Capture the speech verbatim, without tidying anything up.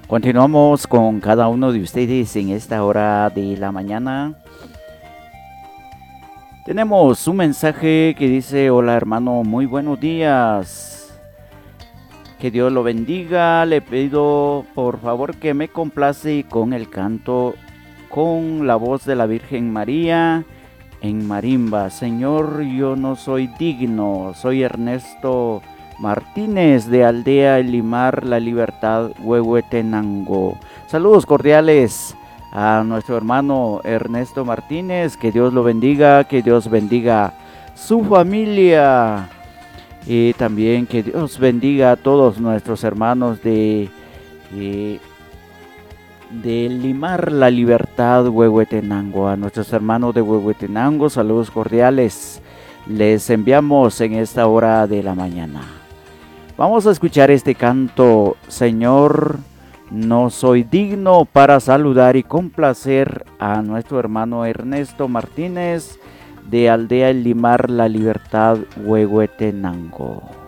Continuamos con cada uno de ustedes en esta hora de la mañana. Tenemos un mensaje que dice: hola hermano, muy buenos días. Que Dios lo bendiga. Le pido por favor que me complace con el canto con la voz de la Virgen María en marimba. Señor, yo no soy digno. Soy Ernesto Martínez de Aldea El Limar, La Libertad, Huehuetenango. Saludos cordiales a nuestro hermano Ernesto Martínez. Que Dios lo bendiga, que Dios bendiga su familia. Y también que Dios bendiga a todos nuestros hermanos de, de, de Limar, La Libertad, Huehuetenango. A nuestros hermanos de Huehuetenango, saludos cordiales. Les enviamos en esta hora de la mañana. Vamos a escuchar este canto: Señor, no soy digno, para saludar y complacer a nuestro hermano Ernesto Martínez de Aldea El Limar, La Libertad, Huehuetenango.